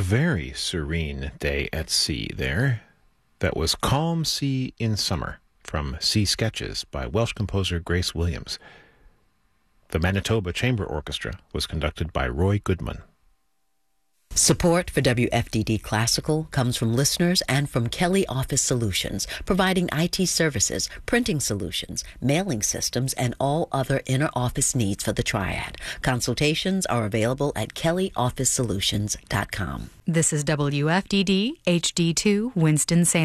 very serene day at sea there. That was Calm Sea in Summer from Sea Sketches by Welsh composer Grace Williams. The Manitoba Chamber Orchestra was conducted by Roy Goodman. Support for WFDD Classical comes from listeners and from Kelly Office Solutions, providing IT services, printing solutions, mailing systems, and all other inner office needs for the Triad. Consultations are available at kellyofficesolutions.com. This is WFDD HD2 Winston-Salem.